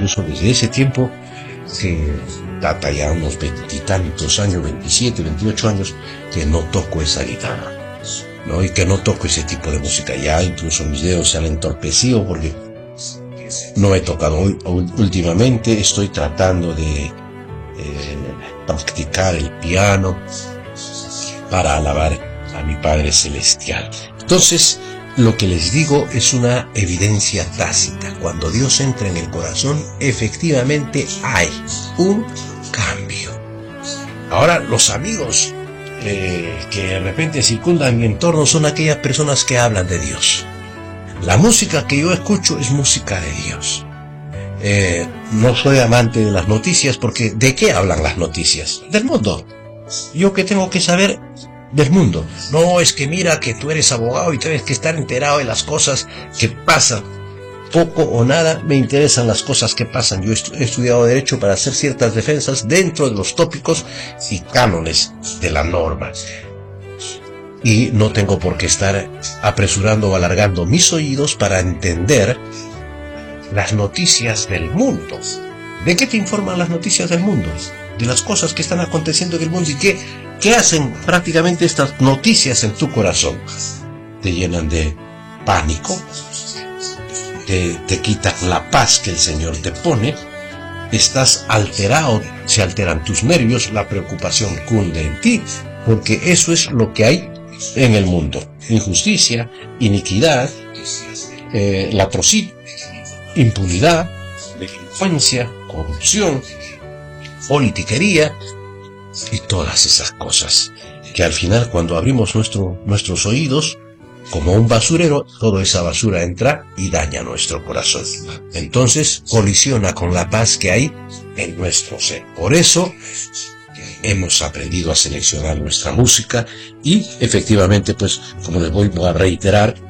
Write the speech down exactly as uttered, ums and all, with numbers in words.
incluso desde ese tiempo, que data ya unos veintitantos años, veintisiete, veintiocho años, que no toco esa guitarra, ¿no? Y que no toco ese tipo de música. Ya incluso mis dedos se han entorpecido porque no he tocado. Últimamente estoy tratando de eh, practicar el piano para alabar a mi Padre Celestial. Entonces, lo que les digo es una evidencia tácita. Cuando Dios entra en el corazón, efectivamente hay un cambio. Ahora, los amigos eh, que de repente circundan mi entorno son aquellas personas que hablan de Dios. La música que yo escucho es música de Dios. Eh, no soy amante de las noticias porque ¿de qué hablan las noticias? Del mundo. ¿Yo qué tengo que saber del mundo? No, es que mira que tú eres abogado y tienes que estar enterado de las cosas que pasan. Poco o nada me interesan las cosas que pasan. Yo he estudiado Derecho para hacer ciertas defensas dentro de los tópicos y cánones de la norma. Y no tengo por qué estar apresurando o alargando mis oídos para entender las noticias del mundo. ¿De qué te informan las noticias del mundo? De las cosas que están aconteciendo en el mundo. ¿Y qué, qué hacen prácticamente estas noticias en tu corazón? Te llenan de pánico, te, te quitan la paz que el Señor te pone, estás alterado, se alteran tus nervios, la preocupación cunde en ti, porque eso es lo que hay en el mundo: injusticia, iniquidad, eh, latrocinio, impunidad, delincuencia, corrupción, politiquería y todas esas cosas que al final, cuando abrimos nuestro, nuestros oídos como un basurero, toda esa basura entra y daña nuestro corazón. Entonces colisiona con la paz que hay en nuestro ser. Por eso hemos aprendido a seleccionar nuestra música y efectivamente, pues como les voy a reiterar,